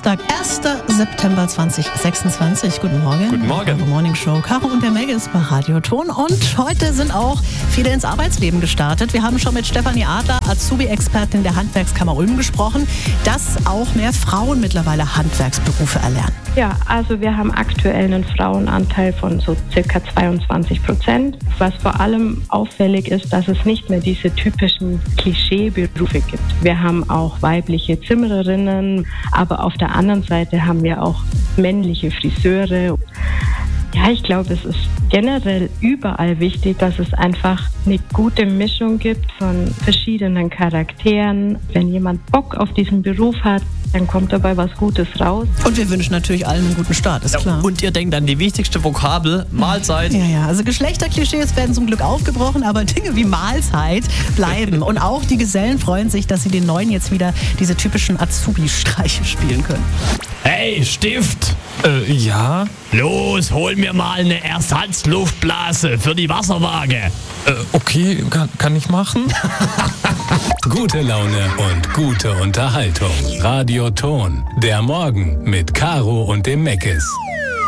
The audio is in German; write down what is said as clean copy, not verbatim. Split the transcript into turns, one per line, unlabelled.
Dienstag, 1. September 2026. Guten Morgen.
Guten Morgen.
Die Morning Show. Caro und der Meg ist bei Radio Ton. Und heute sind auch viele ins Arbeitsleben gestartet. Wir haben schon mit Stefanie Adler, Azubi-Expertin der Handwerkskammer Ulm, gesprochen, dass auch mehr Frauen mittlerweile Handwerksberufe erlernen.
Ja, also wir haben aktuell einen Frauenanteil von so circa 22%. Was vor allem auffällig ist, dass es nicht mehr diese typischen Klischeeberufe gibt. Wir haben auch weibliche Zimmererinnen, aber auf der anderen Seite haben wir auch männliche Friseure. Ja, ich glaube, es ist generell überall wichtig, dass es einfach eine gute Mischung gibt von verschiedenen Charakteren. Wenn jemand Bock auf diesen Beruf hat, dann kommt dabei was Gutes raus.
Und wir wünschen natürlich allen einen guten Start, ist klar.
Und ihr denkt an die wichtigste Vokabel, Mahlzeit.
Ja, also Geschlechterklischees werden zum Glück aufgebrochen, aber Dinge wie Mahlzeit bleiben. Und auch die Gesellen freuen sich, dass sie den Neuen jetzt wieder diese typischen Azubi-Streiche spielen können.
Hey, Stift!
Ja?
Los, hol mir mal eine Ersatzluftblase für die Wasserwaage.
Okay, kann ich machen?
Gute Laune und gute Unterhaltung. Radio Ton. Der Morgen mit Caro und dem Meckes.